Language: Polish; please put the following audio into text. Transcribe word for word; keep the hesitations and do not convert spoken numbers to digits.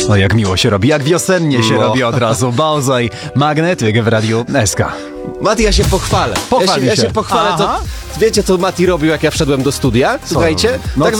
No jak miło się robi, jak wiosennie się No. robi od razu. Bonsai, magnetyk w Radiu S K. Mati, ja się pochwalę. Pochwal ja się, mi ja się. się pochwalę. To, Aha. wiecie, co Mati robił, jak ja wszedłem do studia? Słuchajcie, No tak